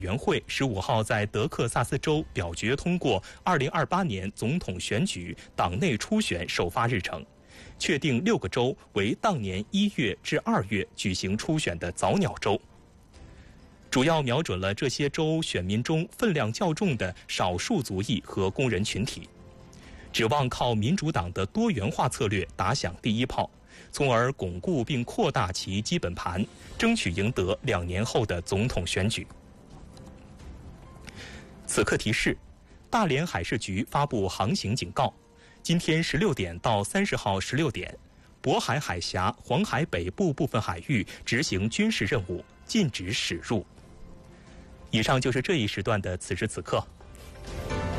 委员会15号在德克萨斯州表决通过2028年总统选举党内初选首发日程，确定6个州为当年1月至2月举行初选的早鸟州，主要瞄准了这些州选民中分量较重的少数族裔和工人群体，指望靠民主党的多元化策略打响第一炮，从而巩固并扩大其基本盘，争取赢得2年后的总统选举。此刻提示：大连海事局发布航行警告，今天16点到30号16点，渤海海峡、黄海北部部分海域执行军事任务，禁止驶入。以上就是这一时段的此时此刻，